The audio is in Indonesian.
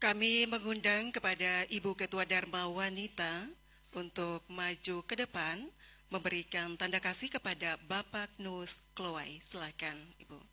Kami mengundang kepada Ibu Ketua Dharma Wanita untuk maju ke depan memberikan tanda kasih kepada Bapak Nus Kloai. Silakan, Ibu.